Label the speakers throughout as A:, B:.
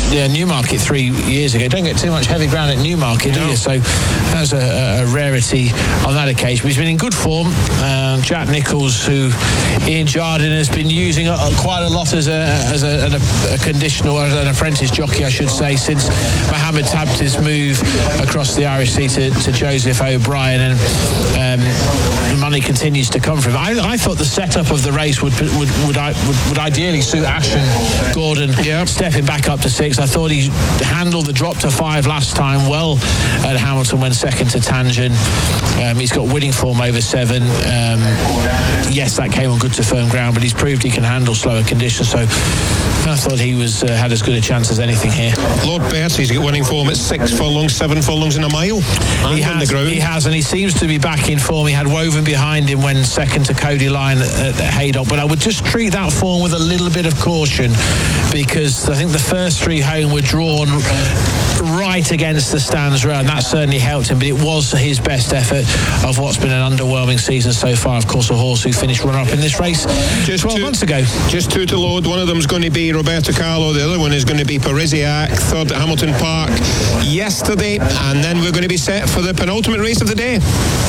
A: Newmarket 3 years ago. Don't get too much heavy ground at Newmarket, do you? So that's a rarity on that occasion. But he's been in good form. Jack Nicholls, who Ian Jardine has been using quite a lot as a conditional, or an apprentice jockey, I should say, since Mohamed tapped his move across the Irish Sea to Joseph O'Brien, and money continues to come from him. I thought the setup of the race would ideally suit Ashton Gordon, stepping back up to 6. I thought he handled the drop to 5 last time well at Hamilton when second to Tangent. He's got winning form over 7. Yes, that came on good to firm ground, but he's proved he can handle slower conditions, so I thought he had as good a chance as anything here.
B: Lord Bertie's got winning form at 6 furlongs, 7 furlongs in a mile. He has, and he seems to be back in form. He had Woven behind him when second to Cody Lyon at Haydock, but I would just treat that form with a little bit of caution, because I think the first 3 home were drawn right against the stands row, and that certainly helped him, but it was his best effort of what's been an underwhelming season so far. Of course, a horse who finished runner-up in this race just 12 months ago. Just 2 to load. One of them's going to be Roberto Carlo, the other one is going to be Parisiac, third at Hamilton Park yesterday, and then we're going to be set for the penultimate race of the day.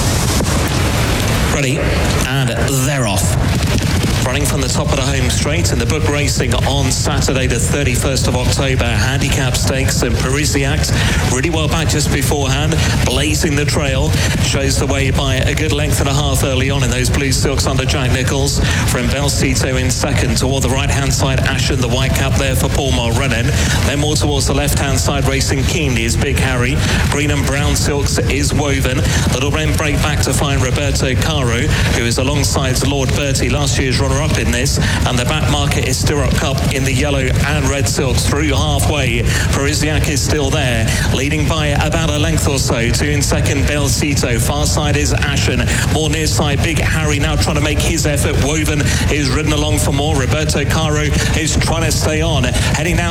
C: Ready, and they're off. Running from the top of the home straight in the book racing on Saturday the 31st of October, handicap stakes, and Parisiac really well back just beforehand, blazing the trail, shows the way by a good length and a half early on in those blue silks under Jack Nicholls. From Belsito in second, toward the right hand side Ashen, the white cap there for Paul Mulrennan. Then more towards the left hand side racing keenly is Big Harry. Green and brown silks is Woven. Little Ren break back to find Roberto Caro, who is alongside Lord Bertie, last year's runner-up in this, and the back market is Stirrup Cup in the yellow and red silks through halfway. Parisiac is still there, leading by about a length or so. 2 in second, Belsito. Far side is Ashen. More near side, Big Harry now trying to make his effort. Woven is ridden along for more. Roberto Caro is trying to stay on. Heading now